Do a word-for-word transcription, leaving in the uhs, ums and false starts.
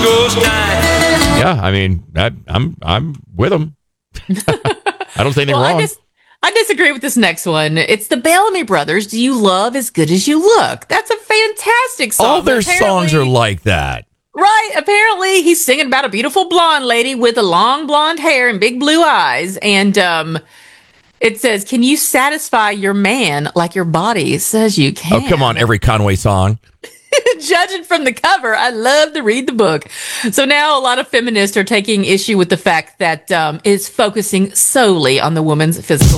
ghost night. Yeah, I mean, I, I'm I'm with them. I don't say anything Well, I wrong. dis- I disagree with this next one. It's the Bellamy Brothers. Do you love as good as you look? That's a fantastic song. All their Apparently- songs are like that. Right. Apparently, he's singing about a beautiful blonde lady with a long blonde hair and big blue eyes. And um, it says, can you satisfy your man like your body says you can? Oh, come on, every Conway song. Judging from the cover, I love to read the book. So now a lot of feminists are taking issue with the fact that um, it's focusing solely on the woman's physical